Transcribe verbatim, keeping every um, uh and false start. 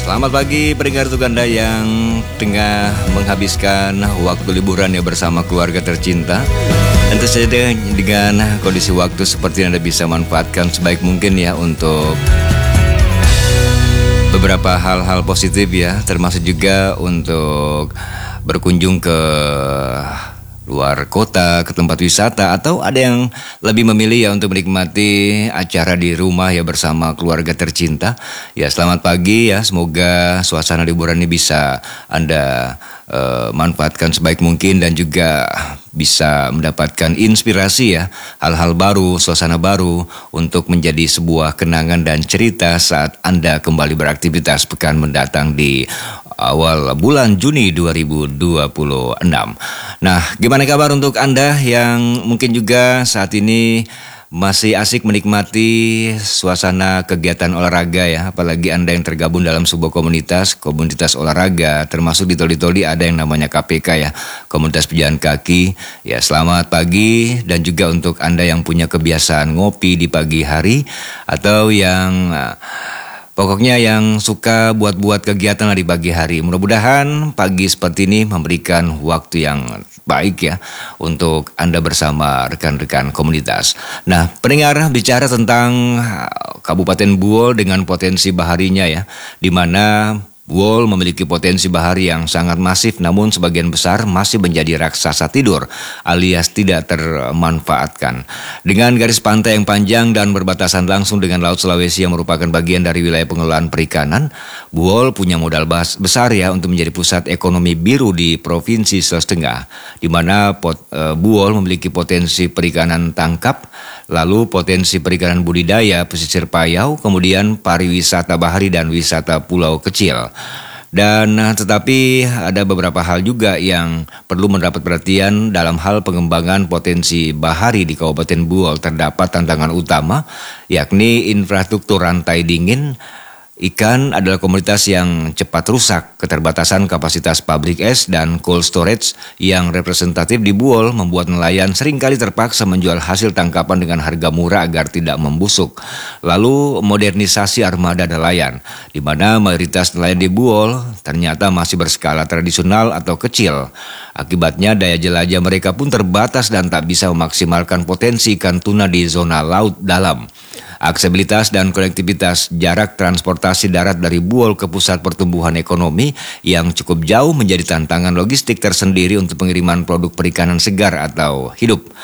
Selamat pagi pendengar untuk Anda yang tengah menghabiskan waktu liburan ya bersama keluarga tercinta. Tentu saja dengan kondisi waktu seperti ini Anda bisa manfaatkan sebaik mungkin ya untuk beberapa hal-hal positif ya, termasuk juga untuk berkunjung ke luar kota, ke tempat wisata, atau ada yang lebih memilih ya untuk menikmati acara di rumah ya bersama keluarga tercinta. Ya, selamat pagi ya, semoga suasana liburan ini bisa Anda uh, manfaatkan sebaik mungkin dan juga bisa mendapatkan inspirasi ya, hal-hal baru, suasana baru untuk menjadi sebuah kenangan dan cerita saat Anda kembali beraktivitas pekan mendatang di awal bulan Juni dua ribu dua puluh enam. Nah, gimana kabar untuk Anda yang mungkin juga saat ini masih asik menikmati suasana kegiatan olahraga ya, apalagi Anda yang tergabung dalam sebuah komunitas, komunitas olahraga, termasuk di Toli-Toli ada yang namanya K P K ya, komunitas pejalan kaki. Ya, selamat pagi, dan juga untuk Anda yang punya kebiasaan ngopi di pagi hari atau yang pokoknya yang suka buat-buat kegiatan di pagi hari. Mudah-mudahan pagi seperti ini memberikan waktu yang baik ya untuk Anda bersama rekan-rekan komunitas. Nah, pendengar, bicara tentang Kabupaten Buol dengan potensi baharinya ya, di mana Buol memiliki potensi bahari yang sangat masif, namun sebagian besar masih menjadi raksasa tidur alias tidak termanfaatkan. Dengan garis pantai yang panjang dan berbatasan langsung dengan Laut Sulawesi yang merupakan bagian dari wilayah pengelolaan perikanan, Buol punya modal besar ya untuk menjadi pusat ekonomi biru di Provinsi Sulawesi Tengah, di mana pot, e, Buol memiliki potensi perikanan tangkap, lalu potensi perikanan budidaya, pesisir payau, kemudian pariwisata bahari dan wisata pulau kecil. Dan tetapi ada beberapa hal juga yang perlu mendapat perhatian dalam hal pengembangan potensi bahari di Kabupaten Buol. Terdapat tantangan utama yakni infrastruktur rantai dingin. Ikan adalah komoditas yang cepat rusak. Keterbatasan kapasitas pabrik es dan cold storage yang representatif di Buol membuat nelayan seringkali terpaksa menjual hasil tangkapan dengan harga murah agar tidak membusuk. Lalu modernisasi armada nelayan, di mana mayoritas nelayan di Buol ternyata masih berskala tradisional atau kecil. Akibatnya daya jelajah mereka pun terbatas dan tak bisa memaksimalkan potensi ikan tuna di zona laut dalam. Aksesibilitas dan konektivitas jarak transportasi darat dari Buol ke pusat pertumbuhan ekonomi yang cukup jauh menjadi tantangan logistik tersendiri untuk pengiriman produk perikanan segar atau hidup.